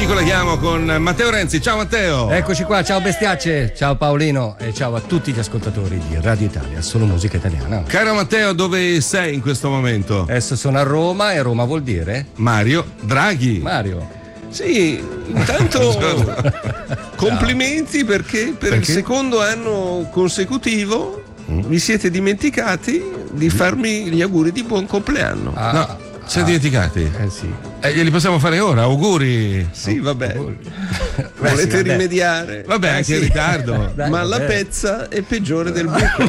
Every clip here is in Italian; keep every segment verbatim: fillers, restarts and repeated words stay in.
ci colleghiamo con Matteo Renzi. Ciao Matteo. Eccoci qua, ciao bestiacce, ciao Paolino e ciao a tutti gli ascoltatori di Radio Italia, solo musica italiana. Caro Matteo, dove sei in questo momento? Adesso sono a Roma e Roma vuol dire? Mario Draghi. Mario. Sì, intanto complimenti perché per Perché? il secondo anno consecutivo vi siete dimenticati di farmi gli auguri di buon compleanno. Ah, No, siamo dimenticati. Eh sì. Eh, glieli possiamo fare ora, auguri. Sì, vabbè. Beh, Volete sì, vabbè. rimediare? Vabbè, Eh, anche sì. in ritardo. Dai, Ma vabbè. la pezza è peggiore del buco.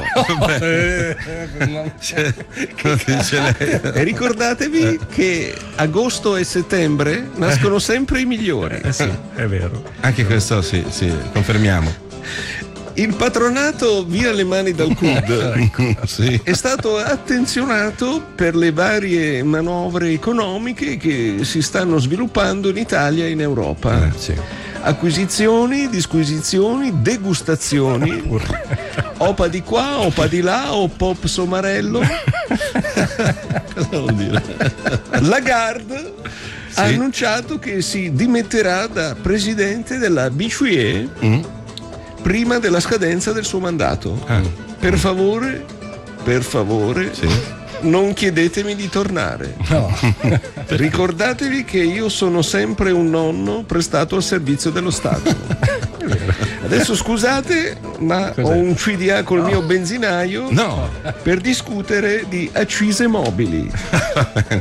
Cioè, lo dice lei. E ricordatevi che agosto e settembre nascono sempre i migliori. Eh sì, è vero. Anche questo sì, sì, confermiamo. Il patronato Via le mani dal C U D Sì. è stato attenzionato per le varie manovre economiche che si stanno sviluppando in Italia e in Europa. Eh, sì. Acquisizioni, disquisizioni, degustazioni, opa di qua, opa di là, o pop somarello. Cosa vuol dire? Lagarde ha Sì. annunciato che si dimetterà da presidente della B C E Mm. prima della scadenza del suo mandato. Ah. Per favore, per favore, Sì. non chiedetemi di tornare. No. Ricordatevi che io sono sempre un nonno prestato al servizio dello Stato. Adesso scusate, ma Cos'è? ho un C D A col mio benzinaio No. per discutere di accise mobili.